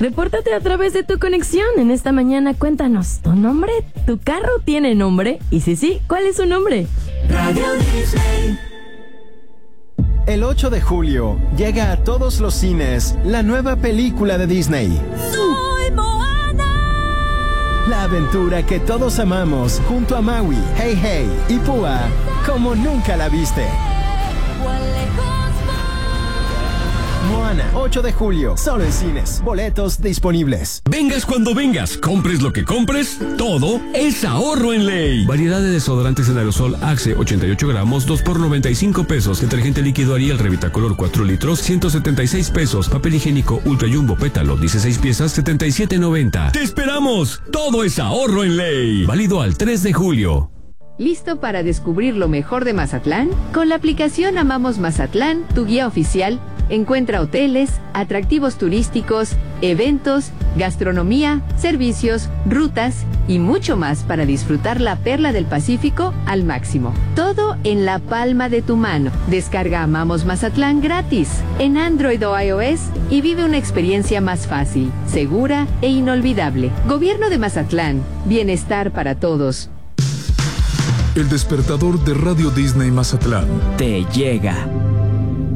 Repórtate a través de tu conexión. En esta mañana cuéntanos, ¿tu nombre? ¿Tu carro tiene nombre? Y si sí, ¿cuál es su nombre? Radio Disney. El 8 de julio llega a todos los cines la nueva película de Disney. ¡Soy Moana! La aventura que todos amamos junto a Maui, Hey Hey y Púa como nunca la viste. Moana, 8 de julio, solo en cines. Boletos disponibles. Vengas cuando vengas, compres lo que compres, todo es ahorro en Ley. Variedad de desodorantes en aerosol Axe, 88 gramos, 2 por 95 pesos. Detergente líquido Ariel Revitacolor 4 litros, 176 pesos. Papel higiénico Ultra Jumbo Pétalo, 16 piezas, 77.90. ¡Te esperamos! Todo es ahorro en Ley. Válido al 3 de julio. ¿Listo para descubrir lo mejor de Mazatlán? Con la aplicación Amamos Mazatlán, tu guía oficial, encuentra hoteles, atractivos turísticos, eventos, gastronomía, servicios, rutas y mucho más para disfrutar la perla del Pacífico al máximo. Todo en la palma de tu mano. Descarga Amamos Mazatlán gratis en Android o iOS y vive una experiencia más fácil, segura e inolvidable. Gobierno de Mazatlán. Bienestar para todos. El despertador de Radio Disney Mazatlán te llega.